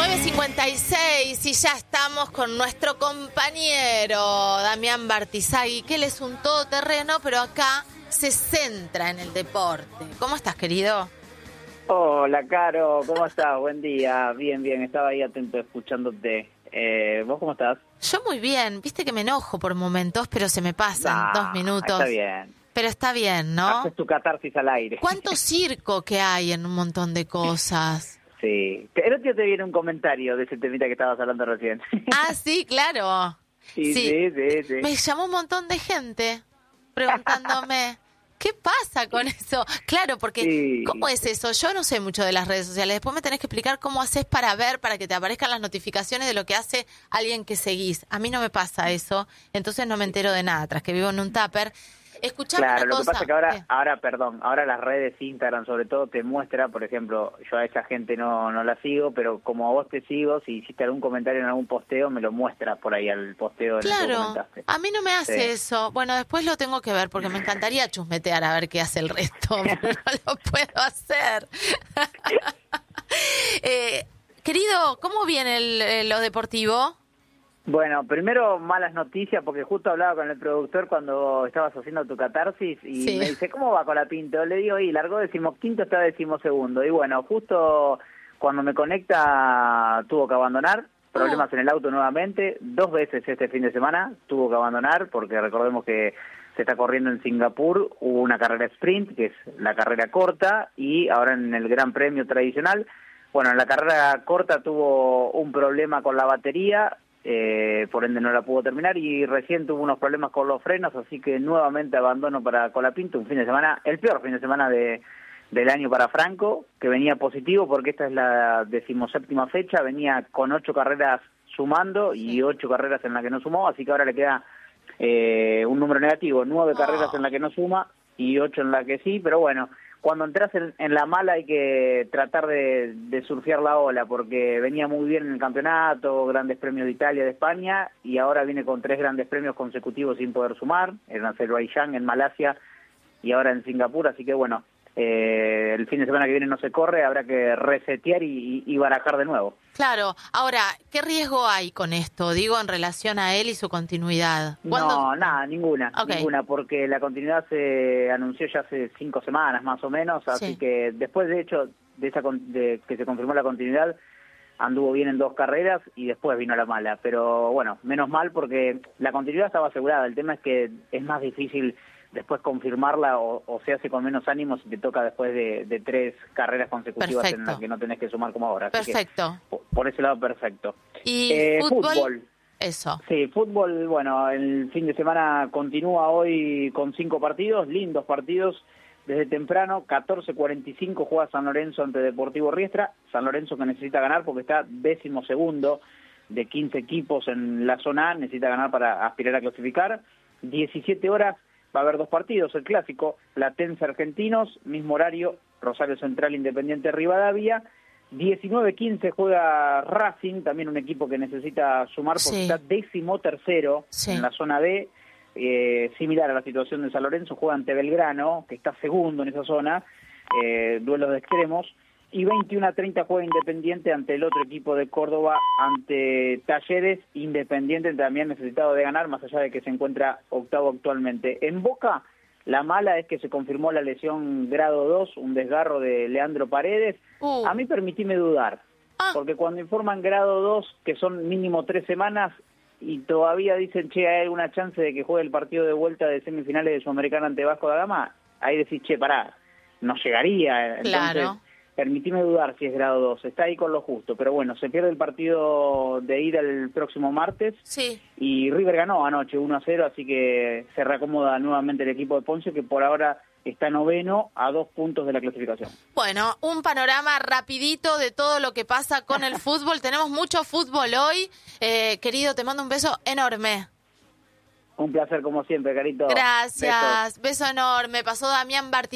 9:56 y ya estamos con nuestro compañero Damián Bartizagui, que él es un todoterreno, pero acá se centra en el deporte. ¿Cómo estás, querido? Hola, Caro, ¿cómo estás? Buen día. Bien, bien, estaba ahí atento escuchándote. ¿Vos cómo estás? Yo muy bien. Viste que me enojo por momentos, pero se me pasan 2 minutos. Está bien. Pero está bien, ¿no? Haces tu catarsis al aire. ¿Cuánto circo que hay en un montón de cosas? Sí. El otro día te viene un comentario de ese temita que estabas hablando recién. Ah, sí, claro. Sí. Me llamó un montón de gente preguntándome, ¿qué pasa con eso? Claro, porque Sí. ¿cómo es eso? Yo no sé mucho de las redes sociales. Después me tenés que explicar cómo haces para ver, para que te aparezcan las notificaciones de lo que hace alguien que seguís. A mí no me pasa eso, entonces no me entero de nada, tras que vivo en un tupper. Escuchame Claro, una lo que cosa. pasa es que ahora las redes Instagram sobre todo te muestra, por ejemplo, yo a esa gente no la sigo, pero como a vos te sigo, si hiciste algún comentario en algún posteo, me lo muestra por ahí al posteo en el que Claro, comentaste. a mí no me hace eso. Bueno, después lo tengo que ver porque me encantaría chusmetear a ver qué hace el resto, pero no lo puedo hacer. Querido, ¿cómo viene lo deportivo? Bueno, primero malas noticias porque justo hablaba con el productor cuando estabas haciendo tu catarsis y Sí. me dice, ¿cómo va Colapinto? Le digo, y largó 15º, está 12º. Y bueno, justo cuando me conecta tuvo que abandonar, problemas en el auto nuevamente, 2 veces este fin de semana tuvo que abandonar porque recordemos que se está corriendo en Singapur, hubo una carrera sprint, que es la carrera corta, y ahora en el Gran Premio tradicional, bueno, en la carrera corta tuvo un problema con la batería, por ende no la pudo terminar y recién tuvo unos problemas con los frenos, así que nuevamente abandono para Colapinto, un fin de semana, el peor fin de semana del año para Franco, que venía positivo porque esta es la 17ª fecha, venía con 8 carreras sumando y 8 carreras en las que no sumó, así que ahora le queda un número negativo, 9 carreras en las que no suma y 8 en las que sí, pero bueno, cuando entras en la mala hay que tratar de surfear la ola, porque venía muy bien en el campeonato, grandes premios de Italia, de España, y ahora viene con 3 grandes premios consecutivos sin poder sumar, en Azerbaiyán, en Malasia y ahora en Singapur, así que bueno, el fin de semana que viene no se corre, habrá que resetear y barajar de nuevo. Claro, ahora, ¿qué riesgo hay con esto? Digo, en relación a él y su continuidad. No, nada, ninguna, Okay. porque la continuidad se anunció ya hace 5 semanas más o menos, así Sí. que después de hecho de que se confirmó la continuidad, anduvo bien en 2 carreras y después vino la mala, pero bueno, menos mal porque la continuidad estaba asegurada, el tema es que es más difícil después confirmarla o se hace con menos ánimo si te toca después de 3 carreras consecutivas Perfecto. en las que no tenés que sumar como ahora. Así Perfecto. que, por ese lado, perfecto. ¿Y fútbol? Eso. Sí, fútbol, bueno, el fin de semana continúa hoy con 5 partidos, lindos partidos. Desde temprano, 14:45 juega San Lorenzo ante Deportivo Riestra. San Lorenzo que necesita ganar porque está 12º de 15 equipos en la zona A, necesita ganar para aspirar a clasificar. 17 horas va a haber 2 partidos, el clásico, Platense Argentinos, mismo horario, Rosario Central Independiente Rivadavia. 19:15 juega Racing, también un equipo que necesita sumar porque está 13º en la zona B, similar a la situación de San Lorenzo, juega ante Belgrano, que está segundo en esa zona, duelos de extremos, y 21:30 juega Independiente ante el otro equipo de Córdoba, ante Talleres, Independiente también necesitado de ganar, más allá de que se encuentra octavo actualmente. En Boca, la mala es que se confirmó la lesión grado 2, un desgarro de Leandro Paredes. A mí permitíme dudar, porque cuando informan grado 2, que son mínimo 3 semanas, y todavía dicen, che, ¿hay alguna chance de que juegue el partido de vuelta de semifinales de Sudamericana ante Vasco da Gama? Ahí decís, che, pará, no llegaría. Claro. Entonces, permitime dudar si es grado 2, está ahí con lo justo, pero bueno, se pierde el partido de ida el próximo martes, Sí. y River ganó anoche 1-0, así que se reacomoda nuevamente el equipo de Ponce, que por ahora está noveno a 2 puntos de la clasificación. Bueno, un panorama rapidito de todo lo que pasa con el fútbol. Tenemos mucho fútbol hoy. Querido, te mando un beso enorme. Un placer como siempre, Carito. Gracias. Besos. Beso enorme. Pasó Damián Bartizagui.